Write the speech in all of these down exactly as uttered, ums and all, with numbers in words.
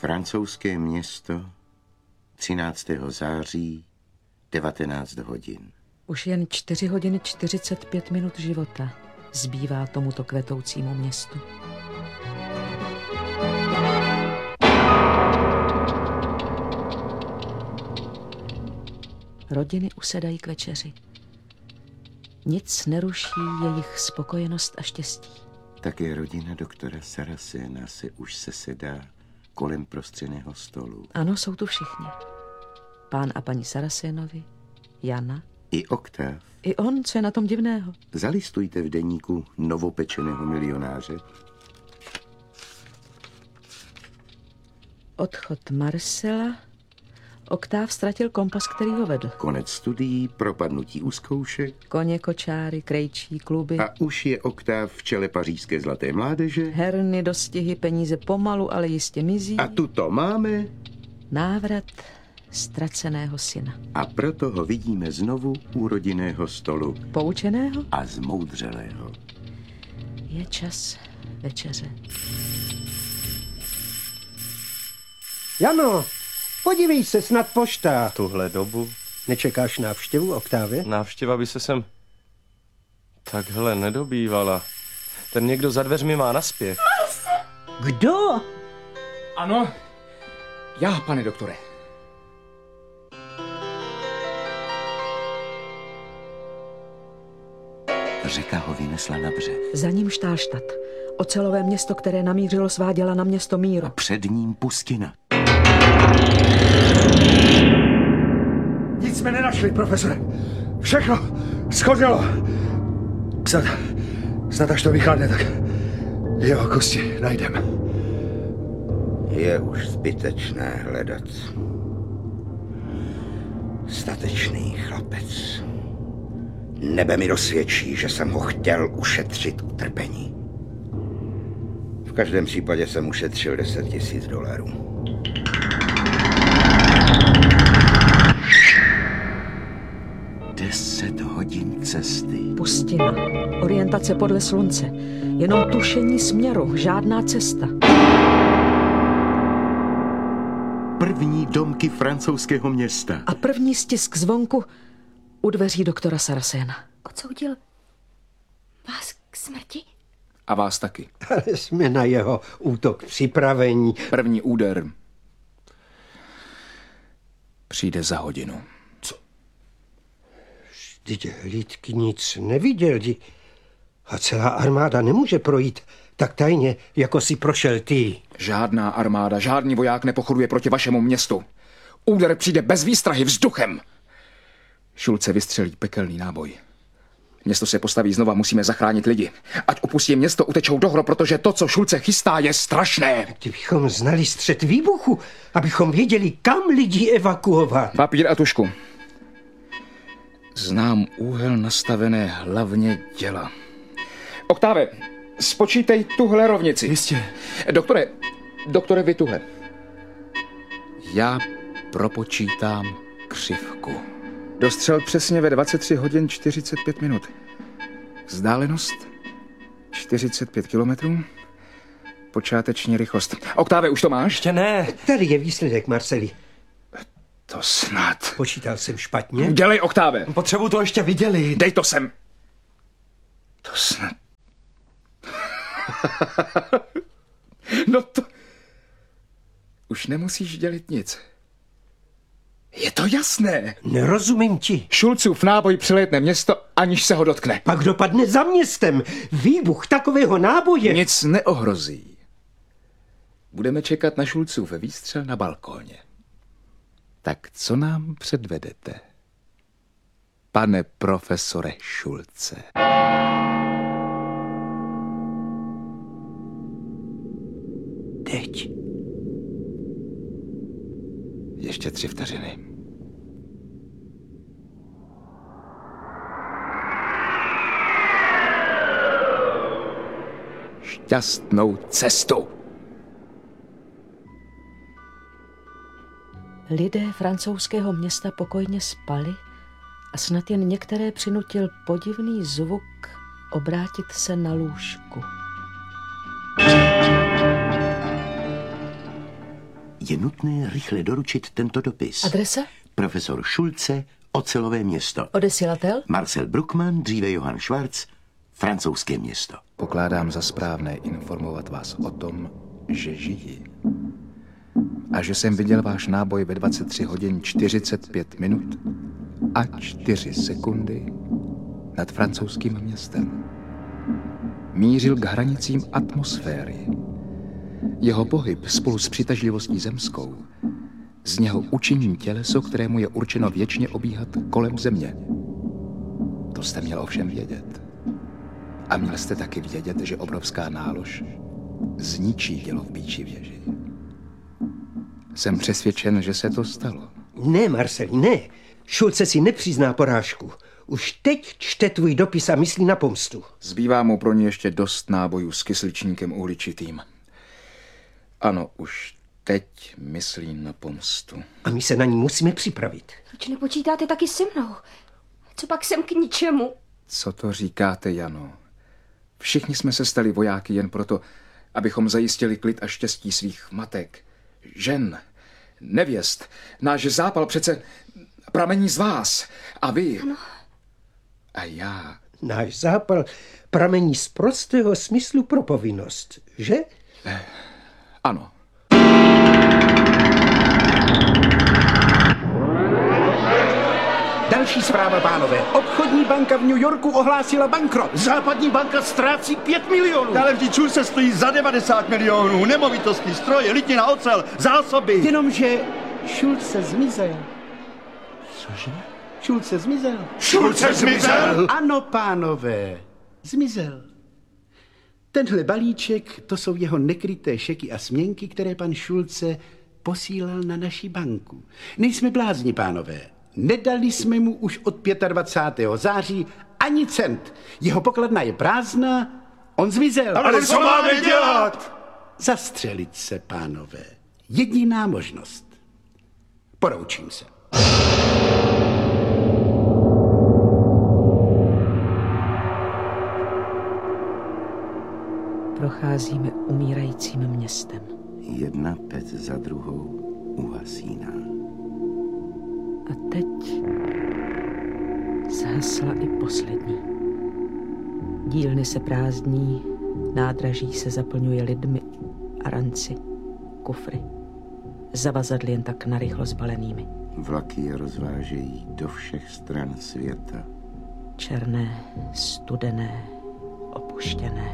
Francouzské město, třináctého září, devatenáct hodin. Už jen čtyři hodiny čtyřicet pět minut života zbývá tomuto kvetoucímu městu. Rodiny usedají k večeři. Nic neruší jejich spokojenost a štěstí. Také rodina doktora Saracena se už sesedá kolem prostřeného stolu. Ano, jsou tu všichni. Pán a paní Saracenovi, Jana. I Oktáv. I on, co je na tom divného? Zalistujte v deníku novopečeného milionáře. Odchod Marcela. Oktáv ztratil kompas, který ho vedl. Konec studií, propadnutí u zkoušek. Koně, kočáry, krejčí, kluby. A už je Oktáv v čele pařížské zlaté mládeže. Herny, dostihy, peníze pomalu, ale jistě mizí. A tu to máme. Návrat ztraceného syna. A proto ho vidíme znovu u rodinného stolu. Poučeného? A zmoudřelého. Je čas večeře. Jano, podívej se, snad pošta. Tuhle dobu. Nečekáš návštěvu, Oktávě? Návštěva by se sem takhle nedobývala. Ten někdo za dveřmi má naspěch. Kdo? Ano, já, pane doktore. Řeka ho vynesla na břeh. Za ním Štálštát. Ocelové město, které namířilo svá děla na město míru. A před ním pustina. Nic jsme nenašli, profesore. Všechno schořelo. Snad, snad až to vychladne, tak jeho kosti najdeme. Je už zbytečné hledat. Statečný chlapec. Nebe mi dosvědčí, že jsem ho chtěl ušetřit utrpení. V každém případě jsem ušetřil deset tisíc dolarů. Deset hodin cesty. Pustina. Orientace podle slunce. Jenom tušení směru. Žádná cesta. První domky francouzského města. A první stisk zvonku u dveří doktora Saracena. Odsoudil vás k smrti? A vás taky. Ale jsme na jeho útok připravení. První úder přijde za hodinu. Co? Vždyť hlídky nic neviděl. A celá armáda nemůže projít tak tajně, jako si prošel ty. Žádná armáda, žádný voják nepochoduje proti vašemu městu. Úder přijde bez výstrahy vzduchem. Šulce vystřelí pekelný náboj. Město se postaví znova, musíme zachránit lidi. Ať opustí město, utečou do hrob, protože to, co Šulce chystá, je strašné. Kdybychom znali střed výbuchu, abychom věděli, kam lidi evakuovat. Papír a tušku. Znám úhel nastavené hlavně děla. Oktáve, spočítej tuhle rovnici. Jistě. Doktore, doktore, vy tuhle. Já propočítám křivku. Dostřel přesně ve dvacet tři hodin čtyřicet pět minut. Vzdálenost čtyřicet pět kilometrů. Počáteční rychlost. Oktáve, už to máš? Ještě ne. Tady je výsledek, Marceli. To snad. Počítal jsem špatně? Dělej, Oktáve. Potřebuji to ještě viděli. Dej to sem. To snad. No to... Už nemusíš dělit nic. Je to jasné. Nerozumím ti. Šulcův náboj přilétne město, aniž se ho dotkne. Pak dopadne za městem. Výbuch takového náboje. Nic neohrozí. Budeme čekat na Šulcův výstřel na balkóně. Tak co nám předvedete, pane profesore Šulce? Teď. Ještě tři vteřiny. Šťastnou cestu. Lidé francouzského města pokojně spali a snad jen některé přinutil podivný zvuk obrátit se na lůžku. Je nutné rychle doručit tento dopis. Adresa? Profesor Schulze, Ocelové město. Odesilatel? Marcel Bruckmann, dříve Johann Schwarz, Francouzské město. Pokládám za správné informovat vás o tom, že žijí. A že jsem viděl váš náboj ve dvacet tři hodin čtyřicet pět minut a čtyři sekundy nad francouzským městem. Mířil k hranicím atmosféry. Jeho pohyb spolu s přitažlivostí zemskou z něho učiní těleso, kterému je určeno věčně obíhat kolem země. To jste měl ovšem vědět. A měl jste taky vědět, že obrovská nálož zničí dělo v Býčí věži. Jsem přesvědčen, že se to stalo. Ne, Marceli, ne. Schulze si nepřizná porážku. Už teď čte tvůj dopis a myslí na pomstu. Zbývá mu pro ně ještě dost nábojů s kysličníkem uhličitým. Ano, už teď myslí na pomstu. A my se na ní musíme připravit. Proč nepočítáte taky se mnou? Co pak jsem k ničemu? Co to říkáte, Jano? Všichni jsme se stali vojáky jen proto, abychom zajistili klid a štěstí svých matek, žen, nevěst. Náš zápal přece pramení z vás. A vy... Ano. A já... Náš zápal pramení z prostého smyslu pro povinnost, že? Eh, ano. Další zpráva, pánové. Obchodní banka v New Yorku ohlásila bankrot. Západní banka ztrácí pět milionů. Ale vždyť Schulze stojí za devadesát milionů. Nemovitosti, stroje, litina, ocel, zásoby. Jenomže Schulze zmizel. Cože? Schulze zmizel. Schulze zmizel? Ano, pánové, zmizel. Tenhle balíček, to jsou jeho nekryté šeky a směnky, které pan Schulze posílal na naši banku. Nejsme blázni, pánové. Nedali jsme mu už od dvacátého pátého září ani cent. Jeho pokladna je prázdná, on zmizel. Ale co máme dělat? Zastřelit se, pánové. Jediná možnost. Poroučím se. Procházíme umírajícím městem. Jedna pec za druhou uhasíná. A teď zhasla i poslední. Dílny se prázdní, nádraží se zaplňuje lidmi a ranci, kufry, zavazadly jen tak narychlo zbalenými. Vlaky je rozvážejí do všech stran světa. Černé, studené, opuštěné.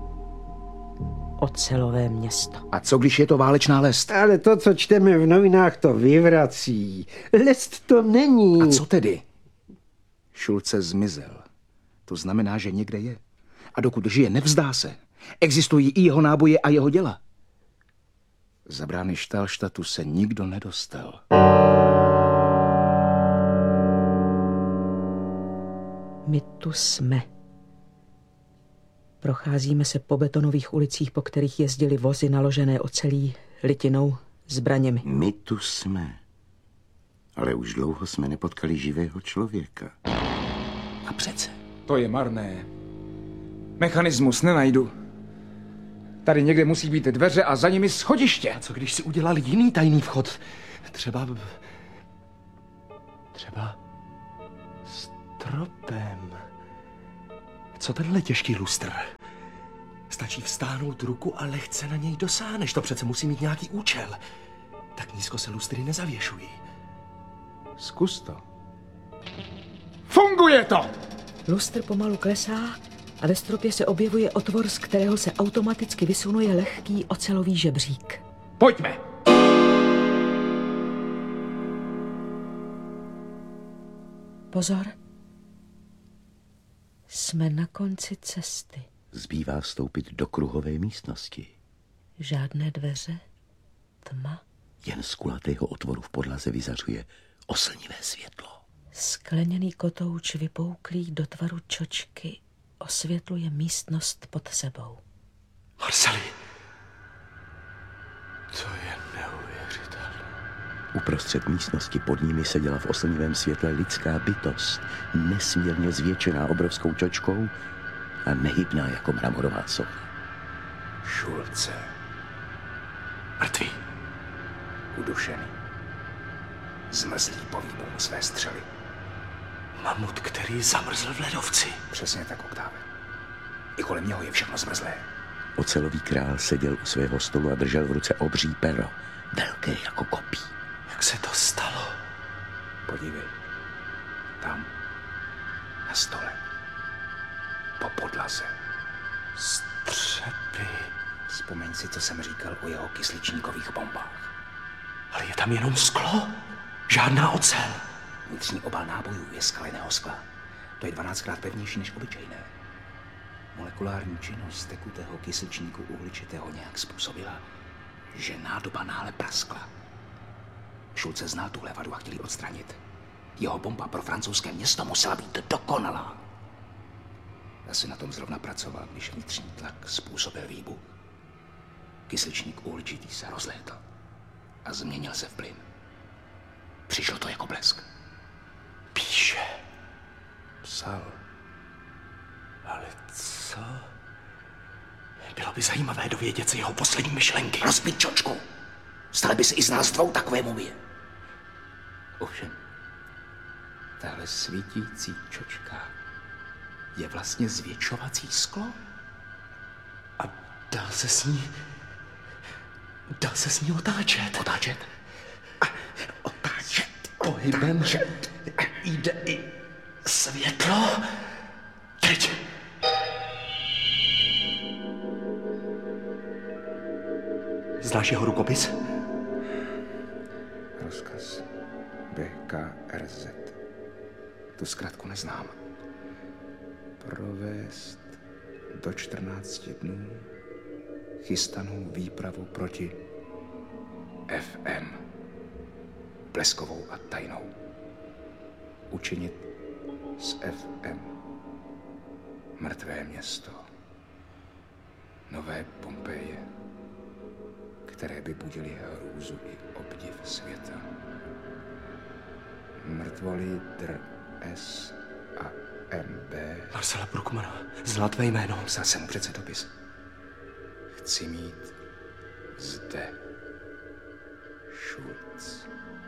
Ocelové město. A co když je to válečná lest? Ale to, co čteme v novinách, to vyvrací. Lest to není. A co tedy? Schulze zmizel. To znamená, že někde je. A dokud žije, nevzdá se. Existují i jeho náboje a jeho děla. Za brány Štálštatu se nikdo nedostal. My tu jsme. Procházíme se po betonových ulicích, po kterých jezdili vozy naložené ocelí, litinou, zbraněmi. My tu jsme. Ale už dlouho jsme nepotkali živého člověka. A přece. To je marné. Mechanismus nenajdu. Tady někde musí být dveře a za nimi schodiště. A co když si udělali jiný tajný vchod? Třeba... Třeba... stropem. Co tenhle těžký lustr? Stačí vstáhnout ruku a lehce na něj dosáhneš. To přece musí mít nějaký účel. Tak nízko se lustry nezavěšují. Zkus to. Funguje to! Lustr pomalu klesá a ve stropě se objevuje otvor, z kterého se automaticky vysunuje lehký ocelový žebřík. Pojďme! Pozor. Jsme na konci cesty. Zbývá vstoupit do kruhové místnosti. Žádné dveře, tma. Jen z kulatého otvoru v podlaze vyzařuje oslnivé světlo. Skleněný kotouč vypouklý do tvaru čočky osvětluje místnost pod sebou. Marceli, to je neuvěřitelné. Uprostřed místnosti pod nimi seděla v oslnivém světle lidská bytost, nesmírně zvětšená obrovskou čočkou a nehybná jako mramorová socha. Schulze. Mrtvý. udušený. Zmrzlý po výbuchu své střely. Mamut, který zamrzl v ledovci. Přesně tak, Oktáve. I kolem něho je všechno zmrzlé. Ocelový král seděl u svého stolu a držel v ruce obří pero, velké jako kopí. Jak se to stalo? Podívej. Tam. Na stole. Po podlaze. Střepy. Vzpomeň si, co jsem říkal o jeho kysličníkových bombách. Ale je tam jenom sklo. Žádná ocel. Vnitřní obal nábojů je z kaleného skla. To je dvanáctkrát pevnější než obyčejné. Molekulární činnost tekutého kysličníku uhličitého nějak způsobila, že nádoba náhle praskla. Schulze znal tuhle vadu a chtěli odstranit. Jeho bomba pro francouzské město musela být dokonalá. Asi na tom zrovna pracoval, když vnitřní tlak způsobil výbuch. Kysličník uhličitý se rozlétl a změnil se v plyn. Přišlo to jako blesk. Píše. Psal. Ale co? Bylo by zajímavé dovědět se jeho poslední myšlenky. Rozbít čočku. Stali by si i z nás dvou takové mumie. Ovšem, tahle svítící čočka je vlastně zvětšovací sklo. A dá se s ní... Dá se s ní otáčet. Otáčet? A otáčet. Pohybem jde i světlo. Teď. Znáš jeho rukopis? Rozkaz B K R Z. Tu zkratku neznám. Provést do čtrnácti dnů chystanou výpravu proti F M. Bleskovou a tajnou. Učinit z F M mrtvé město. Nové Pompeje, které by budily hrůzu i obdiv světa. Mrtvoly dr S a M B. Marcela Bruckmana. Znal tvé jméno. Psal jsem mu přece dopis. Chci mít zde Schulz.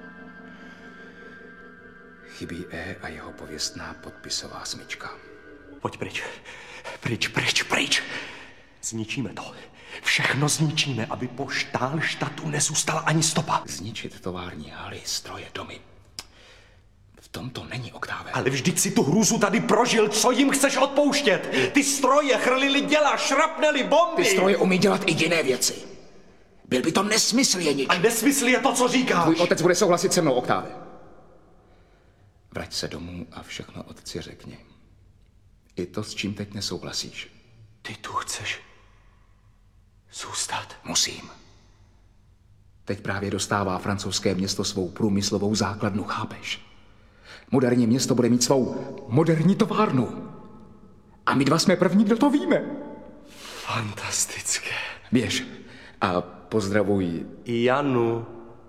Chybí E a jeho pověstná podpisová smyčka. Pojď pryč. Pryč, pryč, pryč. Zničíme to. Všechno zničíme, aby po Štálštatu nezůstala ani stopa. Zničit tovární haly, stroje, domy. V tom to není, Oktáve. Ale vždyť si tu hrůzu tady prožil. Co jim chceš odpouštět? Ty stroje chrlili děla, šrapnely, bomby. Ty stroje umí dělat i jiné věci. Byl by to nesmysl je nič. A nesmysl je to, co říkáš. Tvůj otec bude souhlasit se mnou, Oktáve. Vrať se domů a všechno otci řekni. I to, s čím teď nesouhlasíš. Ty tu chceš zůstat? Musím. Teď právě dostává francouzské město svou průmyslovou základnu, chápeš? Moderní město bude mít svou moderní továrnu. A my dva jsme první, kdo to víme. Fantastické. Běž a pozdravuj Janu.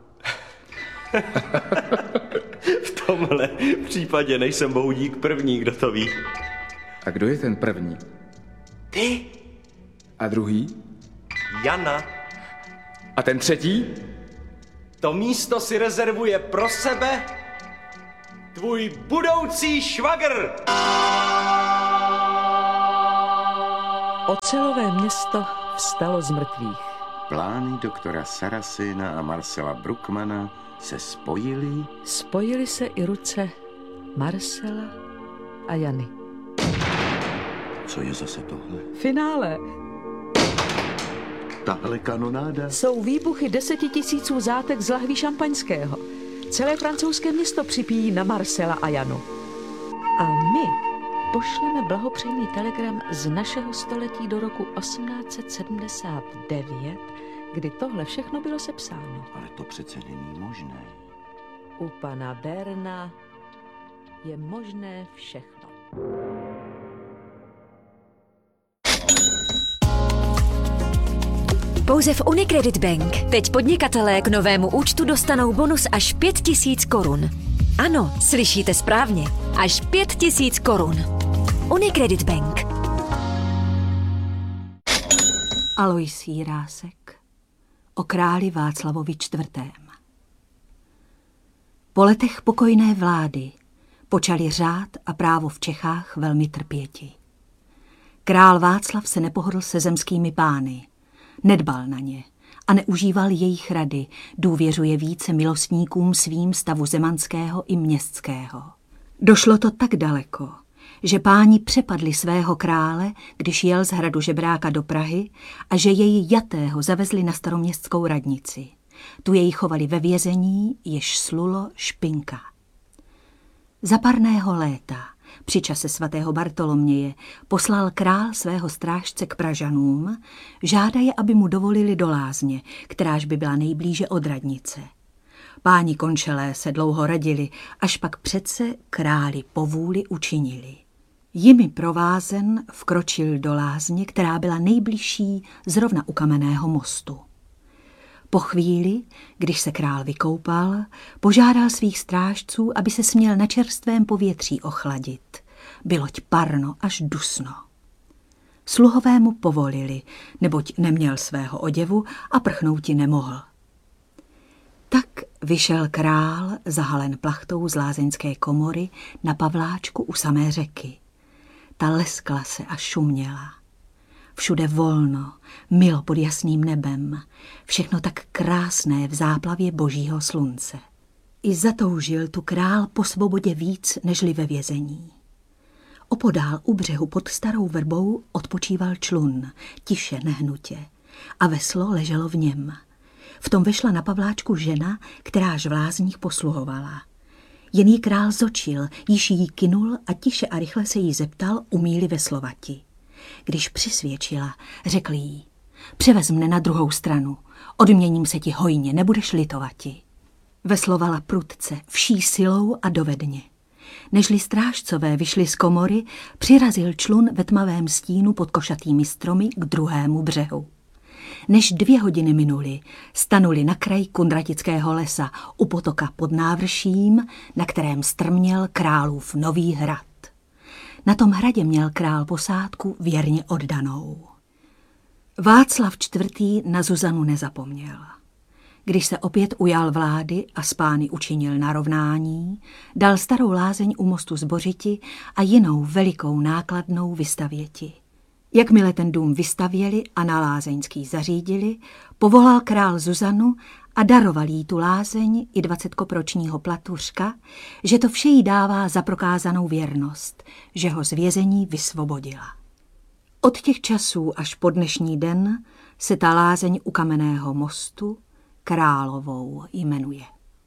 V tomhle případě nejsem Boudík první, kdo to ví. A kdo je ten první? Ty? A druhý? Jana. A ten třetí? To místo si rezervuje pro sebe tvůj budoucí švagr. Ocelové město vstalo z mrtvých. Plány doktora Saracena a Marcela Bruckmana se spojily. Spojily se i ruce Marcela a Jany. Co je zase tohle? Finále. Tahle kanonáda? Jsou výbuchy deseti tisíců zátek z lahví šampaňského. Celé francouzské město připíjí na Marcela a Janu. A my pošleme blahopřejný telegram z našeho století do roku osmnáct set sedmdesát devět, kdy tohle všechno bylo sepsáno. Ale to přece není možné. U pana Berna je možné všechno. Pouze v Unicredit Bank teď podnikatelé k novému účtu dostanou bonus až pět tisíc korun. Ano, slyšíte správně. Až pět tisíc korun. Unicredit Bank. Alois Jirásek o králi Václavovi čtvrtém. Po letech pokojné vlády počali řád a právo v Čechách velmi trpěti. Král Václav se nepohodl se zemskými pány, nedbal na ně a neužíval jejich rady, důvěřuje více milostníkům svým stavu zemanského i městského. Došlo to tak daleko, že páni přepadli svého krále, když jel z hradu Žebráka do Prahy a že jej jatého zavezli na staroměstskou radnici. Tu jej chovali ve vězení, jež slulo Špinka. Za parného léta, při čase svatého Bartoloměje, poslal král svého strážce k Pražanům, žádaje, aby mu dovolili do lázně, kteráž by byla nejblíže od radnice. Páni končelé se dlouho radili, až pak přece králi povůli učinili. Jimi provázen vkročil do lázně, která byla nejbližší zrovna u Kamenného mostu. Po chvíli, když se král vykoupal, požádal svých strážců, aby se směl na čerstvém povětří ochladit. Byloť parno až dusno. Sluhové mu povolili, neboť neměl svého oděvu a prchnouti nemohl. Tak vyšel král zahalen plachtou z lázeňské komory na Pavláčku u samé řeky. Ta leskla se a šuměla. Všude volno, milo pod jasným nebem, všechno tak krásné v záplavě božího slunce. I zatoužil tu král po svobodě víc, nežli ve vězení. Opodál u břehu pod starou verbou odpočíval člun, tiše nehnutě, a veslo leželo v něm. V tom vešla na Pavláčku žena, kteráž v lázních posluhovala. Jen jí král zočil, již jí kynul a tiše a rychle se jí zeptal, umí-li veslovati. Když přisvědčila, řekl jí, převez mne na druhou stranu, odměním se ti hojně, nebudeš litovati. Veslovala prudce, vší silou a dovedně. Nežli strážcové vyšli z komory, přirazil člun ve tmavém stínu pod košatými stromy k druhému břehu. Než dvě hodiny minuly, stanuli na kraji Kunratického lesa u potoka pod návrším, na kterém strměl králův Nový hrad. Na tom hradě měl král posádku věrně oddanou. Václav čtvrtý na Zuzanu nezapomněl. Když se opět ujal vlády a s pány učinil narovnání, dal starou lázeň u mostu zbořiti a jinou velikou nákladnou vystavěti. Jakmile ten dům vystavěli a na lázeňský zařídili, povolal král Zuzanu a daroval jí tu lázeň i dvacetkopročního platuřka, že to vše jí dává za prokázanou věrnost, že ho z vězení vysvobodila. Od těch časů až po dnešní den se ta lázeň u Kamenného mostu Královou jmenuje.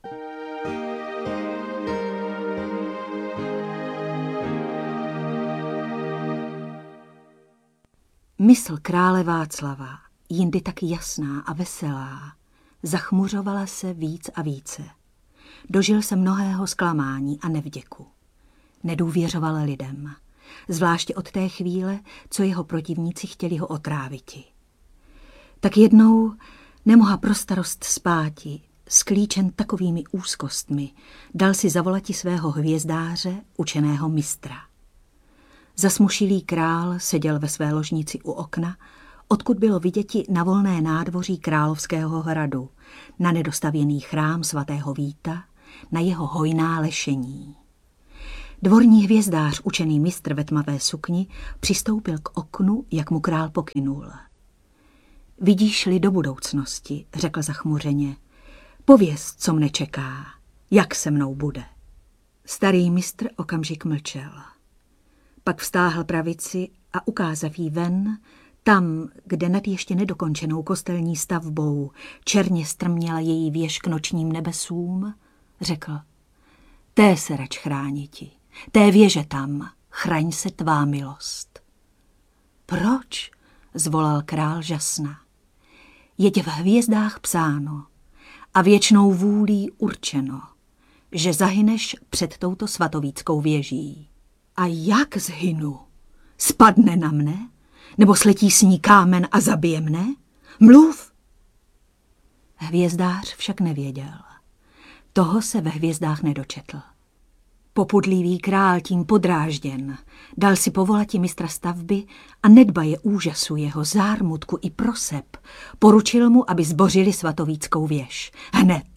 Mysl krále Václava, jindy tak jasná a veselá, zachmuřovala se víc a více. Dožil se mnohého zklamání a nevděku. Nedůvěřoval lidem, zvláště od té chvíle, co jeho protivníci chtěli ho otráviti. Tak jednou nemoha pro starost spáti, sklíčen takovými úzkostmi, dal si zavolati svého hvězdáře, učeného mistra. Zasmušilý král seděl ve své ložnici u okna, odkud bylo viděti na volné nádvoří královského hradu, na nedostavěný chrám svatého Víta, na jeho hojná lešení. Dvorní hvězdář, učený mistr ve tmavé sukni, přistoupil k oknu, jak mu král pokynul. Vidíš-li do budoucnosti, řekl zachmuřeně, pověz, co mne čeká, jak se mnou bude. Starý mistr okamžik mlčel. Pak vztáhl pravici a ukázav jí ven, tam, kde nad ještě nedokončenou kostelní stavbou černě strměla její věž k nočním nebesům, řekl, té se rač chrániti, té věže tam, chraň se tvá milost. Proč? Zvolal král žasna. Jeď v hvězdách psáno a věčnou vůlí určeno, že zahyneš před touto svatovíckou věží. A jak zhynu? Spadne na mne? Nebo sletí s ní kámen a zabije mne? Mluv! Hvězdář však nevěděl. Toho se ve hvězdách nedočetl. Popudlivý král tím podrážděn dal si povolati mistra stavby a nedbaje úžasu jeho zármutku i proseb poručil mu, aby zbořili svatovíckou věž. Hned.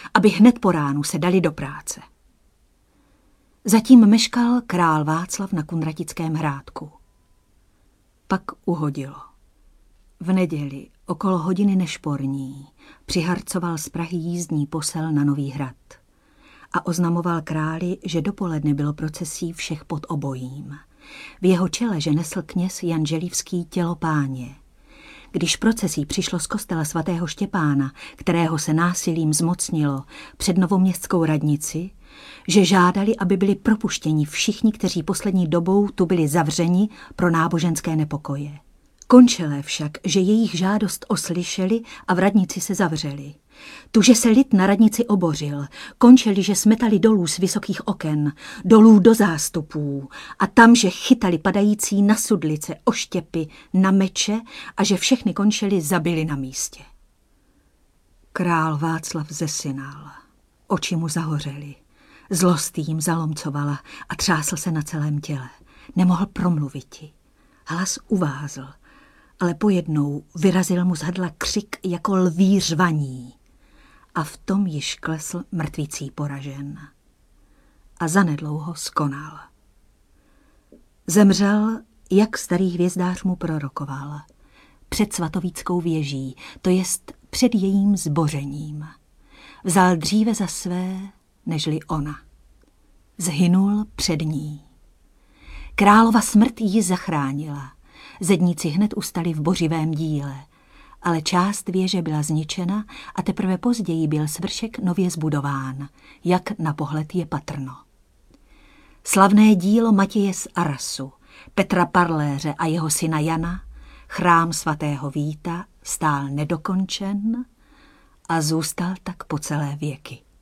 aby hned po ránu se dali do práce. Zatím meškal král Václav na Kunratickém hrádku. Pak uhodilo. V neděli okolo hodiny nešporní přiharcoval z Prahy jízdní posel na Nový hrad a oznamoval králi, že dopoledne bylo procesí všech pod obojím. V jeho čele, že nesl kněz Jan Želivský tělo Páně. Když procesí přišlo z kostela svatého Štěpána, kterého se násilím zmocnilo, před novoměstskou radnici, že žádali, aby byli propuštěni všichni, kteří poslední dobou tu byli zavřeni pro náboženské nepokoje. Končelé však, že jejich žádost oslyšeli a v radnici se zavřeli. Tu, že se lid na radnici obořil, končili, že smetali dolů z vysokých oken, dolů do zástupů a tam, že chytali padající na sudlice, oštěpy, na meče a že všechny končili zabili na místě. Král Václav zesinal, oči mu zahořely, zlost jim zalomcovala a třásl se na celém těle. Nemohl promluviti. Hlas uvázl, ale pojednou vyrazil mu z hrdla křik jako lví řvaní. A v tom již klesl mrtvící poražen. A zanedlouho skonal. Zemřel, jak starý hvězdář mu prorokoval, před Svatovíckou věží, to jest před jejím zbořením. Vzal dříve za své, nežli ona. Zhynul před ní. Králova smrt ji zachránila. Zedníci hned ustali v bořivém díle, ale část věže byla zničena a teprve později byl svršek nově zbudován, jak na pohled je patrno. Slavné dílo Matěje z Arasu, Petra Parléře a jeho syna Jana, chrám svatého Víta, stál nedokončen a zůstal tak po celé věky.